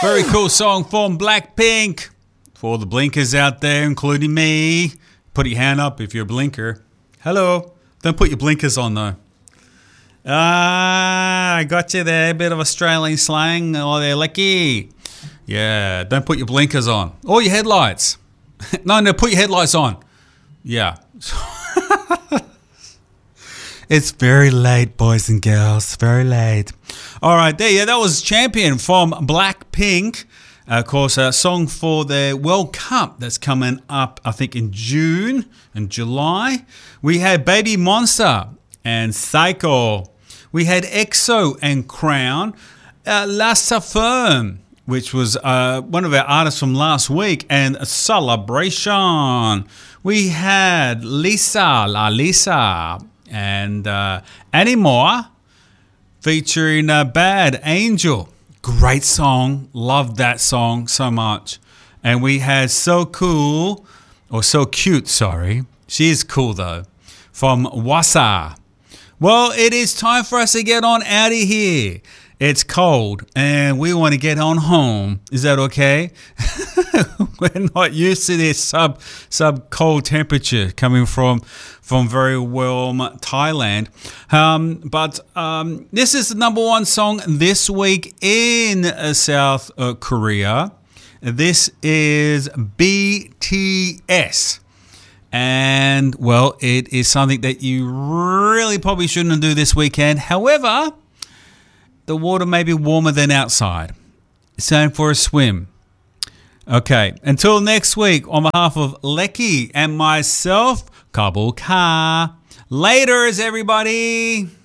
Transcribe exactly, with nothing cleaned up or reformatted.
Very cool song from Blackpink. For all the blinkers out there, including me. Put your hand up if you're a blinker. Hello. Don't put your blinkers on, though. Ah, I got you there. A bit of Australian slang. Oh, they're lucky. Yeah, don't put your blinkers on. Or your headlights. no, no, put your headlights on. Yeah. It's very late, boys and girls. Very late. All right, there. Yeah, that was Champion from Blackpink. Uh, of course, a song for the World Cup that's coming up, I think, in June and July. We had Baby Monster and Psycho. We had EXO and Crown. Uh, La Saffirm, which was uh, one of our artists from last week, and Celebration. We had Lisa, La Lisa, and uh, Anymore, featuring uh, Bad Angel. Great song. Loved that song so much. And we had So Cool, or So Cute, sorry. She is cool, though, from Wassa. Well, it is time for us to get on out of here. It's cold, and we want to get on home. Is that okay? We're not used to this sub sub cold temperature coming from from very warm Thailand. Um, but um, this is the number one song this week in uh, South uh, Korea. This is B T S. And, well, it is something that you really probably shouldn't do this weekend. However, the water may be warmer than outside. It's time for a swim. Okay, until next week, on behalf of Lecky and myself, Kabul Ka. Laters, everybody.